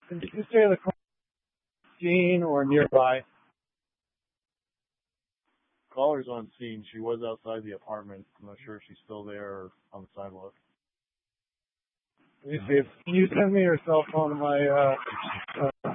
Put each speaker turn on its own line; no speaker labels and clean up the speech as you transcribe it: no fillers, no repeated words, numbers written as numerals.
Did you say the scene or nearby?
Caller's on scene. She was outside the apartment. I'm not sure if she's still there or on the sidewalk.
Let me see. Can you send me your cell phone to my